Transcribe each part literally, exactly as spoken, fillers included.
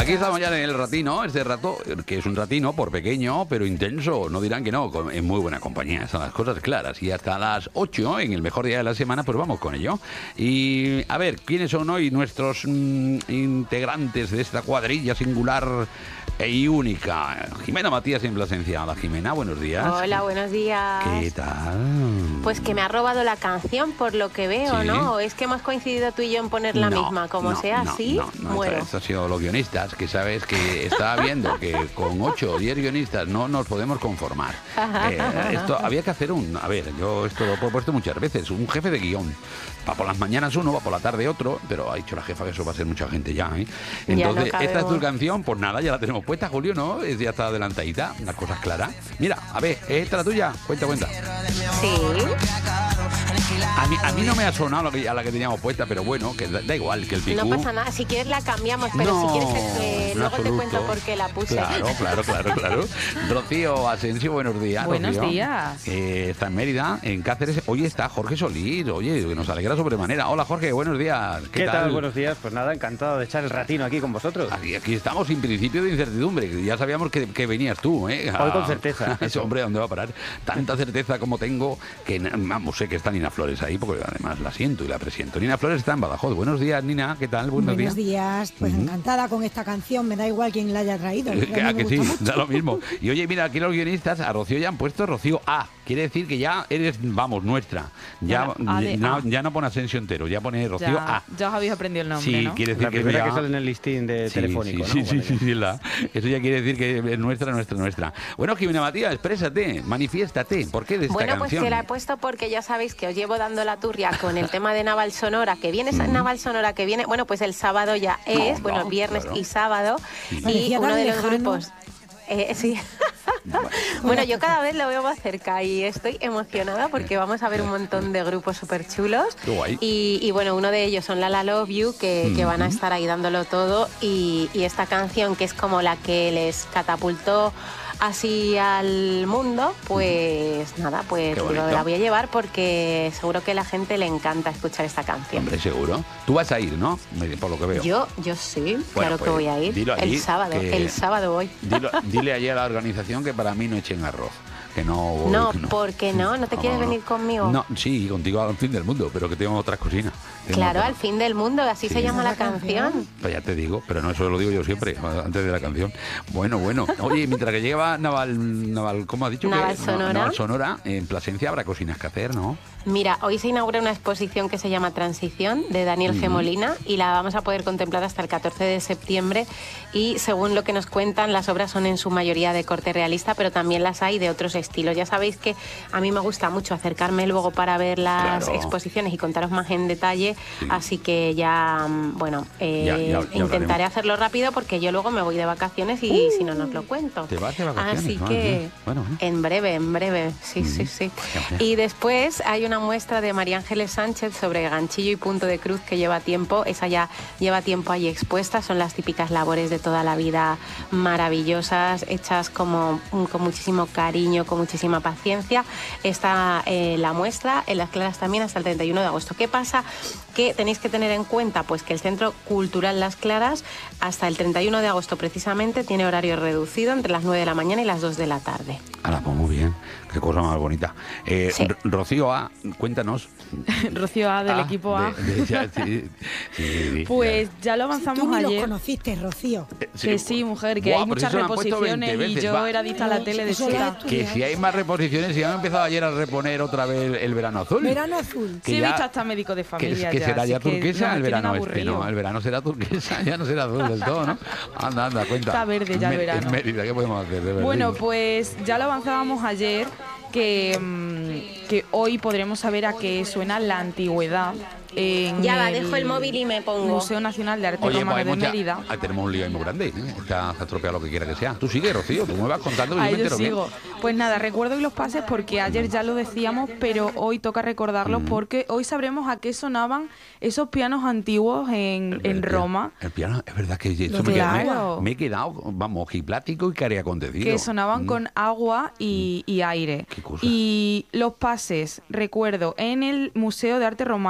Aquí estamos ya en el ratino, este rato, que es un ratino por pequeño, pero intenso, no dirán que no, en muy buena compañía, están las cosas claras. Y hasta las ocho, en el mejor día de la semana, pues vamos con ello. Y a ver, ¿quiénes son hoy nuestros mmm, integrantes de esta cuadrilla singular y única? Jimena Matías en Plasencia. Hola, Jimena, buenos días. Hola, buenos días. ¿Qué tal? Pues que me ha robado la canción por lo que veo, ¿Sí? ¿no? ¿O es que hemos coincidido tú y yo en poner la no, misma? Como no, sea no, así, no, no, muero. Esto, esto ha sido los guionistas, que sabes que estaba viendo que con ocho o diez guionistas no nos podemos conformar. Eh, esto había que hacer un... A ver, yo esto lo he puesto muchas veces, un jefe de guión. Va por las mañanas uno, va por la tarde otro, pero ha dicho la jefa que eso va a ser mucha gente ya, ¿eh? Entonces, ya no esta es tu canción, pues nada, ya la tenemos puesta, Julio, ¿no? Es, ya está adelantadita, las cosas claras. Mira, a ver, ¿esta la tuya? Cuenta, cuenta. Sí. A mí, a mí no me ha sonado lo que, a la que teníamos puesta, pero bueno, que da, da igual, que el picú... No pasa nada, si quieres la cambiamos, pero no, si quieres que, luego absoluto. te cuento por qué la puse. Claro, claro, claro, claro. Rocío Asensio, buenos días. Buenos Rocío. días. Eh, está en Mérida, en Cáceres. Hoy está Jorge Solís, oye, que nos alegra sobremanera. Hola, Jorge, buenos días. ¿Qué, ¿Qué tal? tal? Buenos días, pues nada, encantado de echar el ratino aquí con vosotros. Aquí, aquí estamos sin principio de incertidumbre, ya sabíamos que, que venías tú, ¿eh? Hoy con certeza. Ese hombre, ¿a dónde va a parar? Tanta certeza como tengo, que vamos, sé que está Nina Flores ahí, porque además la siento y la presiento. Nina Flores está en Badajoz. Buenos días, Nina, ¿qué tal? Buenos, Buenos días. días, pues uh-huh. encantada con esta canción, me da igual quién la haya traído. Que, a que sí, mucho. Da lo mismo. Y oye, mira, aquí los guionistas a Rocío ya han puesto Rocío A. Quiere decir que ya eres, vamos, nuestra. Ya, bueno, ya, no, ya no pone Asensio entero, ya pone Rocío ya, A. Ya os habéis aprendido el nombre, sí, ¿no? Quiere decir la que primera ya... que sale en el listín de sí, telefónico, sí, ¿no? Sí, bueno, sí, sí, sí la... eso ya quiere decir que es nuestra, nuestra, nuestra. Bueno, Jimena Matías, exprésate, manifiéstate. ¿Por qué de esta bueno, canción? Pues que la he puesto porque ya sabéis que os llevo dando la turria con el tema de Naval Sonora, que viene mm. Naval Sonora, que viene, bueno, pues el sábado ya es, no, bueno, no, viernes viernes claro. y sábado, sí. y uno de los lejano. grupos... Eh, sí. Bueno, bueno, yo cada vez lo veo más cerca y estoy emocionada porque vamos a ver un montón de grupos súper chulos. Y, y bueno, uno de ellos son La La Love You, que, uh-huh. que van a estar ahí dándolo todo. Y, y esta canción, que es como la que les catapultó así al mundo, pues nada, pues digo, la voy a llevar porque seguro que a la gente le encanta escuchar esta canción. Hombre, seguro. Tú vas a ir, ¿no? Por lo que veo. Yo, yo sí, bueno, claro pues, que voy a ir. Dilo allí, el sábado, que... el sábado voy. Dilo, dile allí a la organización que para mí no echen arroz. Que no, voy, no, no, ¿por qué no? ¿No te no, quieres no, venir conmigo? No, sí, contigo al fin del mundo, pero que tengo otras cocinas. Tengo claro, otras... al fin del mundo, así sí. se llama la canción. Pues ya te digo, pero no, eso lo digo yo siempre, antes de la canción. Bueno, bueno. Oye, mientras que llega Naval, Naval ¿cómo ha dicho? Naval que, Sonora. Naval Sonora, en Plasencia habrá cocinas que hacer, ¿no? Mira, hoy se inaugura una exposición que se llama Transición, de Daniel uh-huh. G. Molina, y la vamos a poder contemplar hasta el catorce de septiembre, y según lo que nos cuentan, las obras son en su mayoría de corte realista, pero también las hay de otros estilos. Ya sabéis que a mí me gusta mucho acercarme luego para ver las claro. exposiciones y contaros más en detalle, sí. así que ya, bueno, eh, ya, ya, ya intentaré hablaremos. hacerlo rápido porque yo luego me voy de vacaciones y uh, si no, no os lo cuento. ¿Te vas de vacaciones? Así ah, que bueno, bueno. en breve, en breve, sí, uh-huh. sí, sí. Y después hay una muestra de María Ángeles Sánchez sobre ganchillo y punto de cruz que lleva tiempo, esa ya lleva tiempo ahí expuesta, son las típicas labores de toda la vida maravillosas, hechas como con muchísimo cariño, con muchísima paciencia. Está eh, la muestra en Las Claras también hasta el treinta y uno de agosto. ¿Qué pasa? Que tenéis que tener en cuenta pues que el Centro Cultural Las Claras hasta el treinta y uno de agosto precisamente tiene horario reducido entre las nueve de la mañana y las dos de la tarde. Ahora, pues muy bien, qué cosa más bonita. Eh, sí. Rocío A, cuéntanos. Rocío A, del ah, equipo A. De, de, ya, sí, sí, sí, pues ya lo avanzamos si tú ni ayer. Los conociste, Rocío. Eh, sí, que sí, mujer, que Buah, hay muchas reposiciones y yo va. era adicta a la tele de chica. Que si hay más reposiciones, si han empezado ayer a reponer otra vez el Verano Azul. Verano Azul. Sí, he visto hasta médico de familia. Que, que ya, será ya turquesa no, el verano este, ¿no? El verano será turquesa, ya no será azul del todo, ¿no? Anda, anda, cuenta. Está verde ya el verano. En Mérida, ¿qué podemos hacer? De bueno, pues ya lo avanzábamos ayer, que, mmm, que hoy podremos saber a qué suena la antigüedad. En ya va, dejo el móvil y me pongo. Museo Nacional de Arte Oye, Romano pues de mucha, Mérida. Ah, tenemos un lío muy grande, ¿eh? Está estropeado lo que quiera que sea. Tú sigue, Rocío, tú me vas contando y ah, yo me entero sigo. bien. Pues nada, recuerdo hoy los pases porque ayer ya lo decíamos, pero hoy toca recordarlos mm. porque hoy sabremos a qué sonaban esos pianos antiguos en, en Roma. El piano, es verdad que esto me, claro. me, me he quedado, vamos, ojiplático y cari acontecido. Que sonaban mm. con agua y, y aire. ¿Qué cosa? Y los pases, recuerdo, en el Museo de Arte Romano son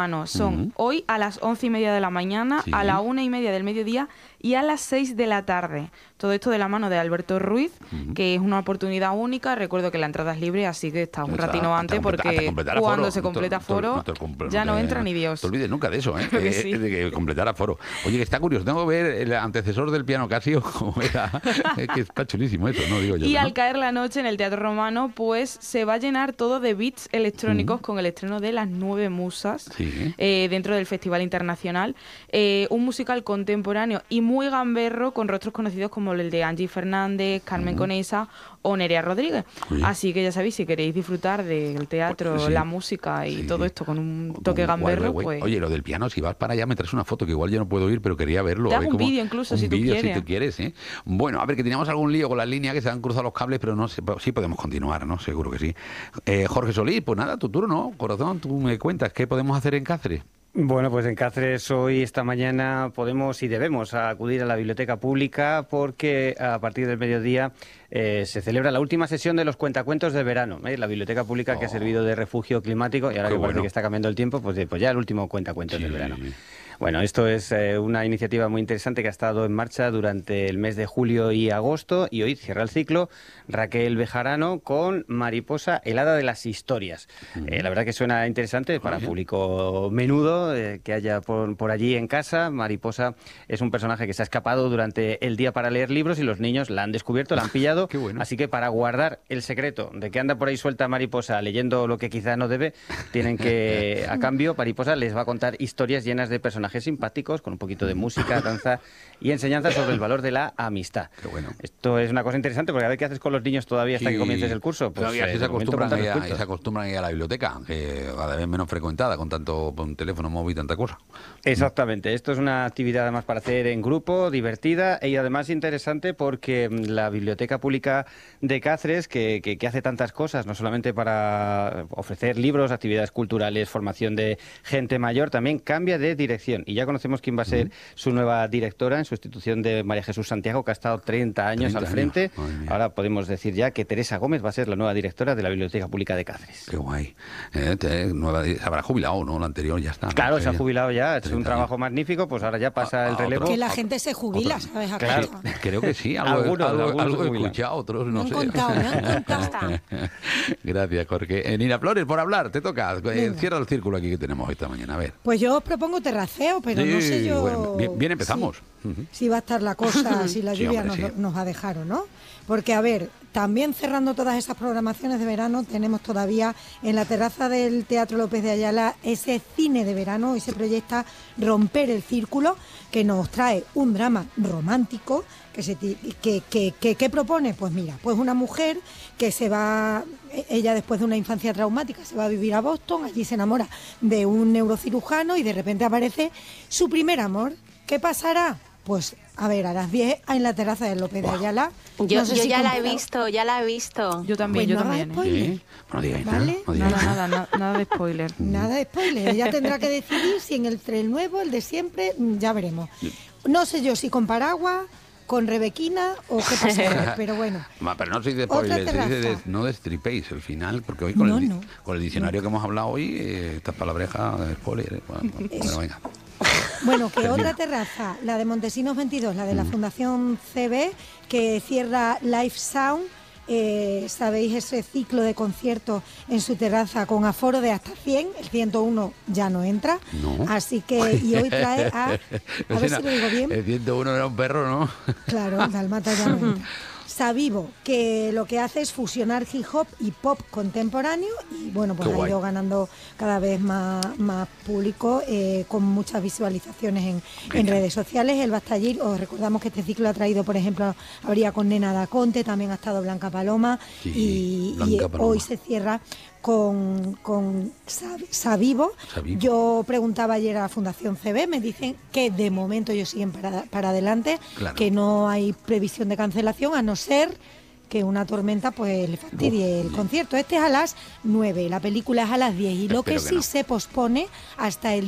son uh-huh. hoy a las once y media de la mañana, sí. a la una y media del mediodía y a las seis de la tarde. Todo esto de la mano de Alberto Ruiz, uh-huh. que es una oportunidad única. Recuerdo que la entrada es libre, así que está un hasta, ratino hasta antes, completa, porque cuando foro. se completa foro, no te, no te, ya no entra ni Dios. No te olvides nunca de eso, ¿eh? Que sí. De que completara foro. Oye, que está curioso, tengo que ver el antecesor del piano Casio, como era, que está chulísimo eso, ¿no? Digo yo. Y ¿no? al caer la noche en el Teatro Romano, pues se va a llenar todo de beats electrónicos uh-huh. con el estreno de Las Nueve Musas, sí. eh, dentro del Festival Internacional. Eh, un musical contemporáneo y muy gamberro, con rostros conocidos como el de Angie Fernández, Carmen uh-huh. Conesa o Nerea Rodríguez. Sí. Así que ya sabéis, si queréis disfrutar del teatro, pues, sí. la música y sí. todo esto con un toque gamberro, guay, guay. pues... Oye, lo del piano, si vas para allá me traes una foto, que igual yo no puedo ir, pero quería verlo. Te hago un vídeo incluso, un si tú vídeo, quieres. si tú quieres, ¿eh? Bueno, a ver, que teníamos algún lío con las líneas, que se han cruzado los cables, pero no sé, sí podemos continuar, ¿no? Seguro que sí. Eh, Jorge Solís, pues nada, tu turno, corazón, tú me cuentas, ¿qué podemos hacer en Cáceres? Bueno, pues en Cáceres hoy, esta mañana, podemos y debemos acudir a la biblioteca pública porque a partir del mediodía eh, se celebra la última sesión de los cuentacuentos del verano. ¿eh? La biblioteca pública oh. que ha servido de refugio climático y ahora Qué que parece bueno. que está cambiando el tiempo, pues, pues ya el último cuentacuentos sí. del verano. Bueno, esto es eh, una iniciativa muy interesante que ha estado en marcha durante el mes de julio y agosto y hoy cierra el ciclo Raquel Bejarano con Mariposa, el hada de las historias. Uh-huh. Eh, la verdad que suena interesante para uh-huh. público menudo eh, que haya por, por allí en casa. Mariposa es un personaje que se ha escapado durante el día para leer libros y los niños la han descubierto, la han pillado. Qué bueno. Así que para guardar el secreto de que anda por ahí suelta Mariposa leyendo lo que quizá no debe, tienen que, a cambio, Mariposa les va a contar historias llenas de personajes simpáticos, con un poquito de música, danza y enseñanza sobre el valor de la amistad. Qué bueno. Esto es una cosa interesante porque a ver qué haces con los niños todavía hasta sí. que comiences el curso. Pues todavía eh, se, acostumbran a ir a, se acostumbran a ir a la biblioteca, que cada vez menos frecuentada, con tanto con teléfono móvil y tanta cosa. Exactamente. Esto es una actividad además para hacer en grupo, divertida y además interesante porque la Biblioteca Pública de Cáceres, que, que, que hace tantas cosas, no solamente para ofrecer libros, actividades culturales, formación de gente mayor, también cambia de dirección. Y ya conocemos quién va a ser uh-huh. su nueva directora en sustitución de María Jesús Santiago, que ha estado treinta años al frente. Ahora podemos decir ya que Teresa Gómez va a ser la nueva directora de la Biblioteca Pública de Cáceres. Qué guay. Eh, te, nueva, se habrá jubilado, ¿no? La anterior ya está. ¿no? Claro, se ha jubilado ya. Ha hecho un trabajo años. magnífico, pues ahora ya pasa ah, el relevo. Que la gente se jubila, otra. ¿sabes? Claro. Creo que sí. Algo, algunos, algo, algunos algo he escuchado, otros no, no sé. Contado, no contado. Gracias, Jorge. Eh, Nina Flores, por hablar, te toca. Eh, cierra el círculo aquí que tenemos esta mañana. A ver. Pues yo os propongo terraceo, pero sí, no sé yo... Bueno, bien, bien empezamos. Sí, uh-huh. si va a estar la cosa, si la lluvia sí, hombre, nos, sí. nos va a dejar o no. Porque, a ver, también cerrando todas esas programaciones de verano, tenemos todavía en la terraza del Teatro López de Ayala ese cine de verano. Hoy se proyecta Romper el Círculo, que nos trae un drama romántico. Que, se, que, que, que, ¿Qué propone? Pues mira, pues una mujer que se va, ella después de una infancia traumática, se va a vivir a Boston, allí se enamora de un neurocirujano y de repente aparece su primer amor. ¿Qué pasará? Pues, a ver, a las diez en la terraza del López de Ayala. Yo, no sé yo si ya contará. la he visto, ya la he visto. Yo también, pues yo no también. ¿Sí? No digáis ¿Vale? nada. No digáis nada, nada. nada, nada, nada de spoiler. Nada de spoiler. Ella tendrá que decidir si en el, el nuevo, el de siempre, ya veremos. No sé yo si con paraguas, con Rebequina o qué pasa, pero bueno. Ma, pero no soy de spoiler, se dice de, no destripéis el final, porque hoy con, no, el, no. con el diccionario no. que hemos hablado hoy, eh, estas palabrejas de spoiler. Eh, bueno, bueno, venga. Bueno, que otra terraza, la de Montesinos veintidós, la de la Fundación C B, que cierra Live Sound. Eh, sabéis, ese ciclo de conciertos en su terraza con aforo de hasta cien, el ciento uno ya no entra, no. Así que, y hoy trae a, a ver si lo digo bien. El ciento uno era un perro, ¿no? Claro, Dalmata ya no entra. Savivo, que lo que hace es fusionar hip hop y pop contemporáneo y bueno, pues Qué ha guay. ido ganando cada vez más, más público eh, con muchas visualizaciones en, en redes sociales. Él va a estar allí, os recordamos que este ciclo ha traído, por ejemplo, habría con Nena Daconte, también ha estado Blanca Paloma sí, y, Blanca y Paloma. hoy se cierra con, con Savivo. Savivo. Yo preguntaba ayer a la Fundación C B, me dicen que de momento ellos siguen para, para adelante, claro. que no hay previsión de cancelación, a no ser que una tormenta pues le fastidie Uf, el concierto. Este es a las nueve, la película es a las diez y Espero lo que sí que no. se pospone hasta el